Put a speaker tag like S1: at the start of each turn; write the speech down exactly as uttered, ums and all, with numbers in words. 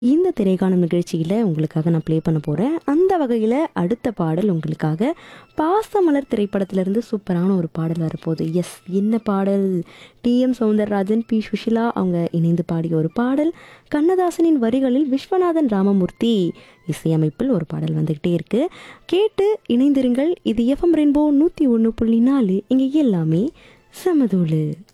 S1: இந்த திரைக்காணும் நிகழ்ச்சியில் உங்களுக்காக நான் ப்ளே பண்ண போகிறேன். அந்த வகையில் அடுத்த பாடல் உங்களுக்காக பாசமலர் திரைப்படத்திலிருந்து சூப்பரான ஒரு பாடல் வரப்போகுது. எஸ், என்ன பாடல்? D M Soundararajan, B Sushila அவங்க இணைந்து பாடிய ஒரு பாடல். கண்ணதாசனின் வரிகளில் விஸ்வநாதன் ராமமூர்த்தி இசையமைப்பில் ஒரு பாடல் வந்துக்கிட்டே இருக்கு. கேட்டு இணைந்திருங்கள். இது எஃப்எம் ரெயின்போ நூற்றி ஒன்று புள்ளி நாலு. இங்கே எல்லாமே சமதூளு.